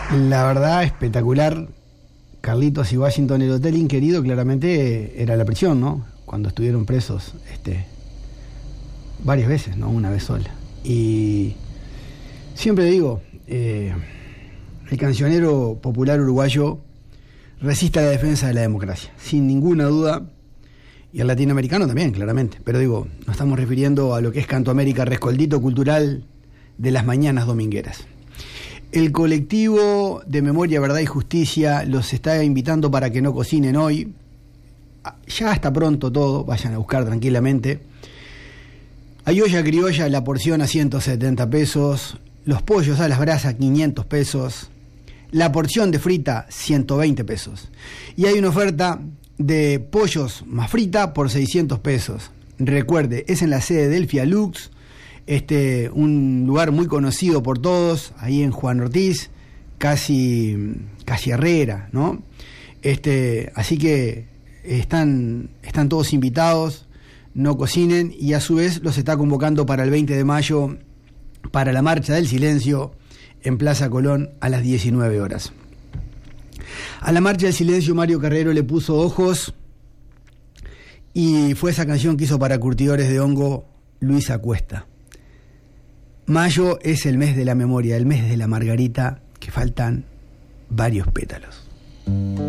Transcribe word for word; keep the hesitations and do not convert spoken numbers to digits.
La verdad, espectacular. Carlitos y Washington, el hotel inquerido claramente era la prisión, ¿no? Cuando estuvieron presos, este, varias veces, no una vez sola. Y siempre digo, eh, el cancionero popular uruguayo resiste a la defensa de la democracia, sin ninguna duda, y el latinoamericano también, claramente. Pero digo, nos estamos refiriendo a lo que es Canto América, rescoldito cultural de las mañanas domingueras. El colectivo de Memoria, Verdad y Justicia los está invitando para que no cocinen hoy. Ya está pronto todo, vayan a buscar tranquilamente. Hay olla criolla, la porción a ciento setenta pesos. Los pollos a las brasas, quinientos pesos. La porción de frita, ciento veinte pesos. Y hay una oferta de pollos más frita por seiscientos pesos. Recuerde, es en la sede del Fialux. Este, un lugar muy conocido por todos, ahí en Juan Ortiz, casi, casi Herrera, ¿no? Este, así que están, están todos invitados, no cocinen, y a su vez los está convocando para el veinte de mayo, para la Marcha del Silencio, en Plaza Colón, a las diecinueve horas. A la Marcha del Silencio Mario Carrero le puso ojos, y fue esa canción que hizo para Curtidores de Hongo Luis Acuesta. Mayo es el mes de la memoria, el mes de la margarita, que faltan varios pétalos.